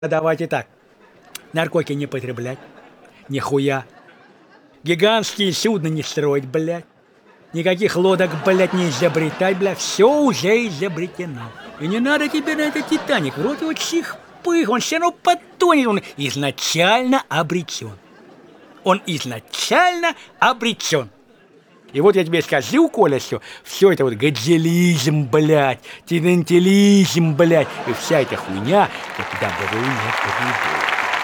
Давайте так. Наркотики не потреблять. Нихуя. Гигантские судна не строить, блядь. Никаких лодок, блядь, не изобретать, блядь. Все уже изобретено. И не надо тебе на этот Титаник. Вроде вот чихпых, он все равно потонет. Он изначально обречен. Он изначально обречен. И вот я тебе скажу, Коля, все это вот гаджелизм, блядь, тидентилизм, блядь, и вся эта хуйня, я туда бы не приведу.